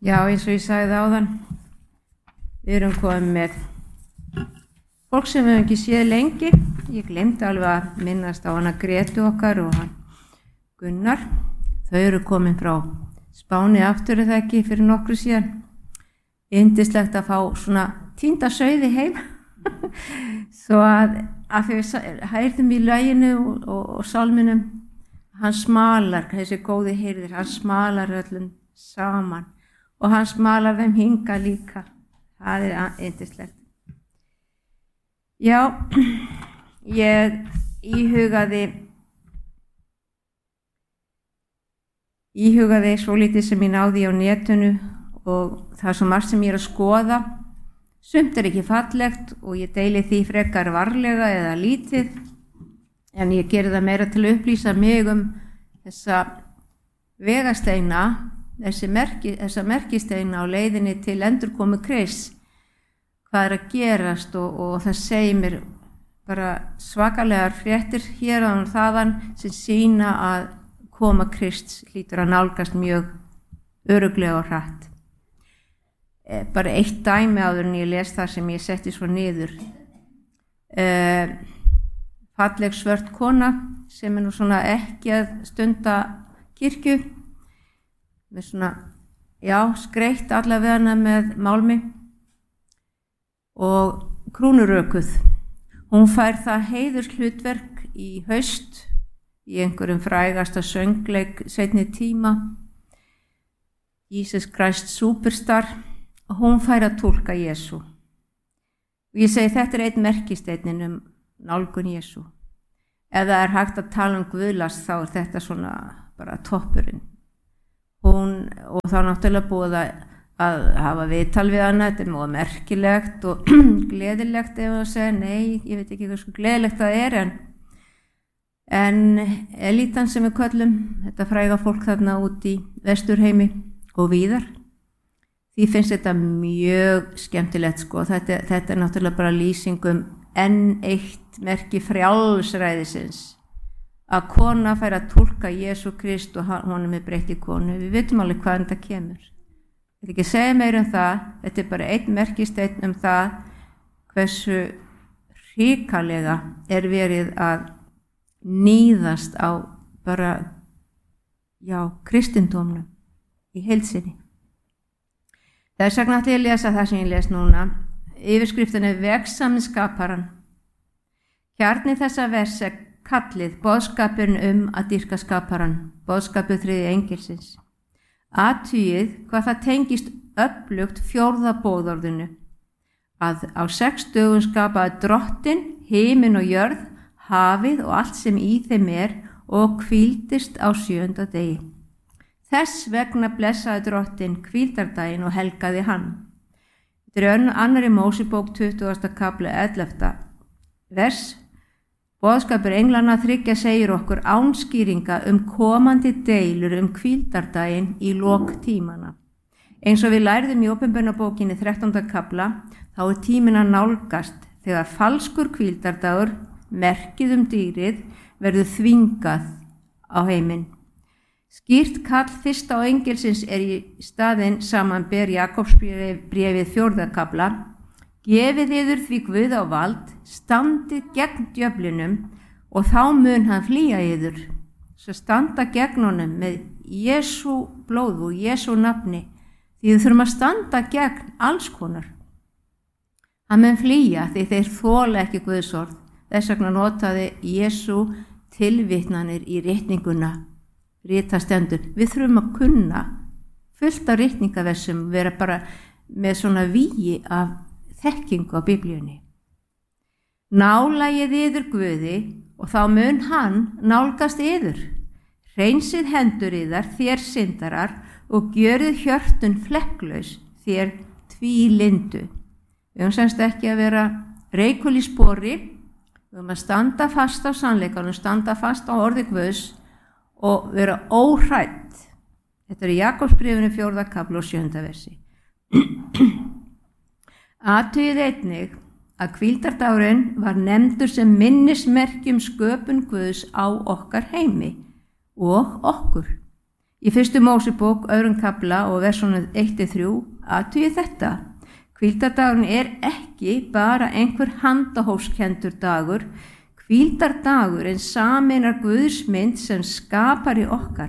Já, eins og ég sagði áðan, við erum komið með fólk sem við hefum ekki séð lengi. Ég glemdi alveg að minnast á hana Gretu okkar og hann Gunnar. Þau eru komin frá Spáni aftur eða ekki fyrir nokkru síðan. Yndislegt að fá svona týnda sauði heim. Svo að við heyrðum í laginu og sálminum, hann smalar, þessi góði heyrðir, hann smalar öllum saman og hann smalar þeim hinga líka. Það er yndislegt. Já, ég íhugaði svolítið sem ég náði á netinu og það er svo margt sem ég er að skoða. Sumt er ekki fallegt og ég deili því frekar varlega eða lítið, en ég geri það meira til að upplýsa mig þessa vegasteina, þessa merkisteina á leiðinni til endurkomu Krists, hvað er að gerast og það segir mér bara svakalegar fréttir hér og þaðan sem sýna að koma Krists hlýtur að nálgast mjög örugglega og hratt. Bara eitt dæmi áður en ég les það sem ég setti svo niður. Falleg svört kona sem er nú svona ekki að stunda kirkju, með svona, skreitt allavega með málmi og krúnurökuð. Hún fær það heiðurshlutverk í haust í einhverjum frægasta söngleik seinni tíma, Jesus Christ Superstar, og hún fær að túlka Jesú. Og ég segi þetta er einn merkisteinn nálgun Jesú. Ef það er hægt að tala Guðlast þá er þetta svona bara toppurinn. Og þá náttúrulega búið að hafa viðtal við hana, þetta er mjög merkilegt og gleðilegt ef að segja, nei, ég veit ekki hvað svo gleðilegt það er, en elítan sem við köllum, þetta fræga fólk þarna út í Vesturheimi og víðar, því finnst þetta mjög skemmtilegt sko. Þetta er náttúrulega bara lýsingum enn eitt merki frjálsræðisins, að kona fær að túlka Jesú Krist og honum er breytt í konu. Við vitum alveg hvaðan þetta kemur. Ég vil ekki segja meira það, þetta er bara einn merkisteinn það hversu hrikalega er verið að níðast á bara, kristindómnum í heild sinni. Þess vegna ætla ég að lesa það sem ég les núna. Yfirskriftin er Vegsaminn skaparan. Kjarni þessa vers er kallið boðskapurinn að dýrka skaparan, boðskapur þriðja engilsins. Athugið hvað það tengist öflugt fjórða boðorðinu, að á 6 dögum skapaði Drottinn himinn og jörð, hafið og allt sem í þeim er og hvíldist á 7. degi. Þess vegna blessaði Drottinn hvíldardaginn og helgaði hann. Þetta er annarri Mósebók 20. kapli 11. vers. Boðskapur englanna 3 segir okkur ánskýringa komandi deilur hvíldardaginn í lok tímana. Eins og við lærðum í Opinberunarbókinni 13. kapla, þá er tíminn að nálgast þegar falskur hvíldardagur, merkið dýrið, verður þvingað á heiminn. Skýrt kall fyrsta á engilsins er í staðinn samanber Jakobsbréfið 4. kapla. Gefið yður því Guð á vald, standið gegn djöflinum og þá mun hann flýja yður. Svo standa gegn honum með Jesú blóð og Jesú nafni, því þið þurfum að standa gegn alls konar. Hann mun flýja því þeir þola ekki Guðs orð. Þess vegna notaði Jesú tilvitnanir í ritninguna. Ritastendur. Við þurfum að kunna fullt af ritningaversum, vera bara með svona vígi af þekkingu á Biblíunni. Nálagið yður Guði og þá mun hann nálgast yður. Hreinsið hendur yðar þér syndarar og gjörið hjörtun flekklaus þér tvílindu. Við höfum semst ekki að vera reikul í spori, við höfum að standa fast á sannleikanum, standa fast á orði Guðs og vera óhrædd. Þetta er í Jakobsbréfinu 4. kapla og 7. versi. Athugið einnig að hvíldardagurinn var nefndur sem minnismerki sköpun Guðs á okkar heimi og okkur. Í 1. Mósebók 2. kafla og versunum 1-3 athugið þetta. Hvíldardagurinn er ekki bara einhver handahófskendur dagur. Hvíldardagurinn sameinar Guðsmynd sem skapar í okkar.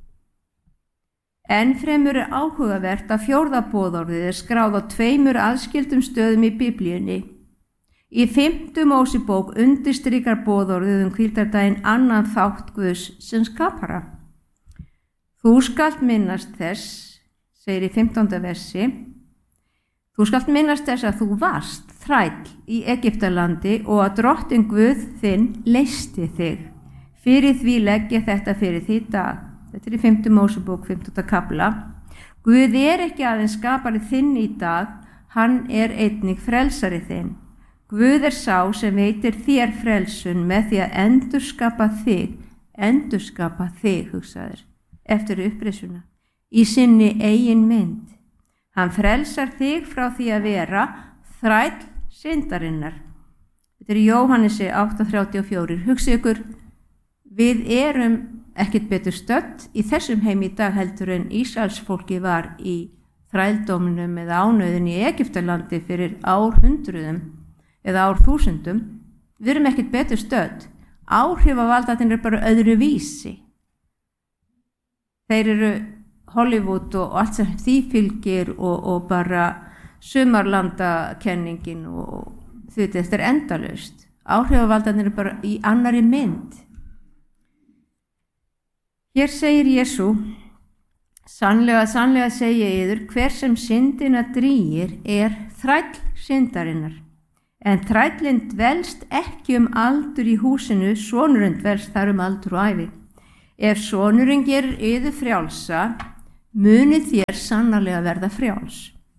Ennfremur er áhugavert að 4. boðorðið er skráð á 2 aðskildum stöðum í Biblíunni. Í 5. Mósebók undirstrikar boðorðið hvíldardaginn annan þátt Guðs sem skapara. Þú skalt minnast þess, segir í 15. versi, þú skalt minnast þess að þú varst þræll í Egyptalandi og að Drottinn Guð þinn leysti þig. Fyrir því legg ég þetta fyrir því dag. Þetta er í 5. Mósebók 15. kafla. Guð er ekki aðeins skapari þinn í dag, hann er einnig frelsari þinn. Guð er sá sem veitir þér frelsun með því að endurskapa þig, hugsaður, eftir upprisuna, í sinni eigin mynd. Hann frelsar þig frá því að vera þræll syndarinnar. Þetta er í Jóhannesi 8:34. Hugsið ykkur, við erum ekkert betur stödd í þessum heim í dag heldur en Ísraelsfólki var í þrældóminum eða ánauðin í Egyptalandi fyrir árhundruðum eða árþúsundum. Við erum ekkert betur stödd. Áhrifavaldarnir er bara öðru vísi. Þeir eru Hollywood og allt sem því fylgir og bara sumarlandakenningin og þetta er endalaust. Áhrifavaldarnir er bara í annarri mynd. Hér segir Jesú, sannlega segi ég yður, hver sem syndina drýgir er þræll syndarinnar. En þrællinn dvelst ekki aldur í húsinu, sonurinn dvelst þar aldur og ævi. Ef sonurinn gerir yður frjálsa, munið þér sannarlega verða frjáls.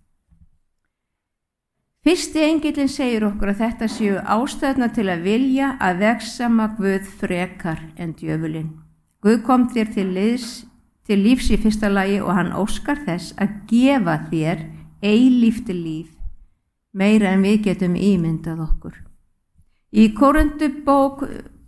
Fyrsti engillinn segir okkur að þetta séu ástæðuna til að vilja að vegsama Guð frekar en djöfulinn. Guð kom þér til lífs í fyrsta lagi og hann óskar þess að gefa þér eilíft líf, meira en við getum ímyndað okkur. Í Korintubók,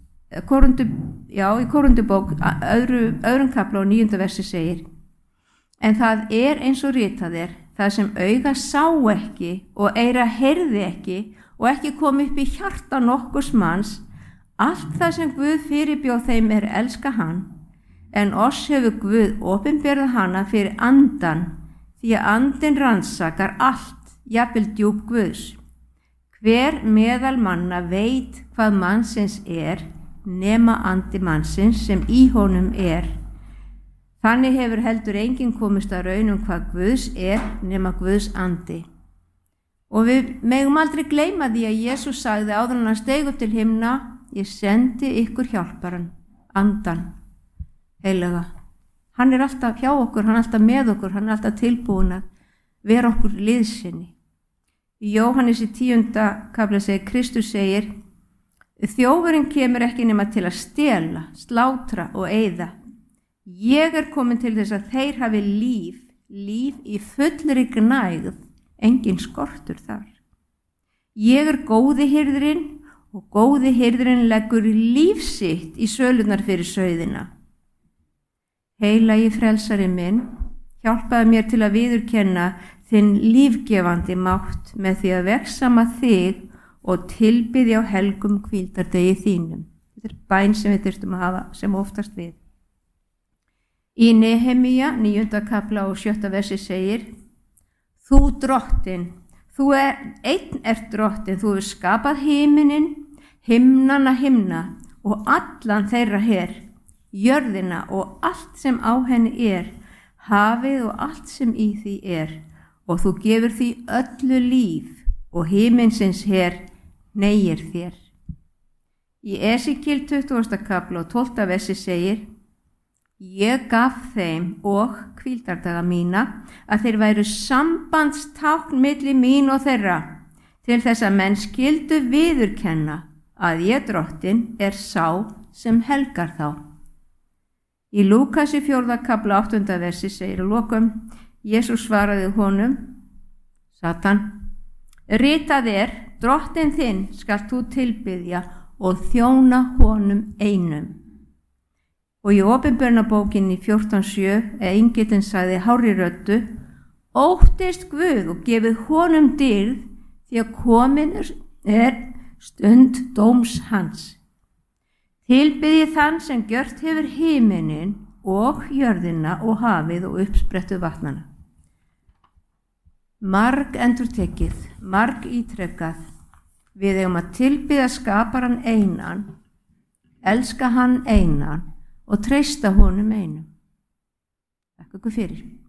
öðrum kafla og 9. versi segir, en það er eins og ritað er, það sem auga sá ekki og eyra heyrði ekki og ekki kom upp í hjarta nokkurs manns, allt það sem Guð fyrirbjóð þeim er elska hann, en oss hefur Guð opinberað hana fyrir andan, því að andinn rannsakar allt, jafnvel djúp Guðs. Hver meðal manna veit hvað mannsins er, nema andi mannsins sem í honum er. Þannig hefur heldur enginn komist að raun hvað Guðs er, nema Guðs andi. Og við megum aldrei gleyma því að Jesús sagði áður en hann steig upp til himna, ég sendi ykkur hjálparan, andan, heilaga. Hann er alltaf hjá okkur, hann er alltaf með okkur, hann er alltaf tilbúin að vera okkur liðsinni. Í Jóhannesi 10. kafla segir, Kristus segir, þjófurinn kemur ekki nema til að stela, slátra og eyða. Ég er komin til þess að þeir hafi líf í fullri gnægð, engin skortur þar. Ég er góði hirðirinn og góði hirðirinn leggur líf sitt í sölurnar fyrir sauðina. Heilagi frelsari minn, hjálpaði mér til að viðurkenna þinn lífgefandi mátt með því að vegsama þig og tilbiðja á helgum hvíldardegi þínum. Þetta er bæn sem við þurftum að hafa sem oftast við. Í Nehemía 9. kafla og 7. versi segir, þú drottinn, þú einn ert drottinn, þú hefur skapað himinin, himnana himna og allan þeirra her, jörðina og allt sem á henni er, hafið og allt sem í því er, og þú gefur því öllu líf og himinsins her hneigir þér. Í Esekíel 20. kafla og 12. versi segir, ég gaf þeim og hvíldardaga mína að þeir væru sambandstákn milli mín og þeirra til þess að menn skyldu viðurkenna að ég drottinn er sá sem helgar þá. Í Lúkasi 4. kafla 8. versi segir að lokum, Jesús svaraði honum, Satan, ritað er, drottinn þinn skalt þú tilbiðja og þjóna honum einum. Og í opinberunarbókinni 14:7 engillinn sagði hárri röddu: óttist Guð og gefið honum dýrð, því að komin er stund dóms hans. Tilbiðið þann sem gjört hefur himinin og jörðina og hafið og uppsprettu vatnana. Marg endurtekið, marg ítrekað, við eigum að tilbiðja skaparan einan, elska hann einan og treysta honum einum. Takk ykkur fyrir.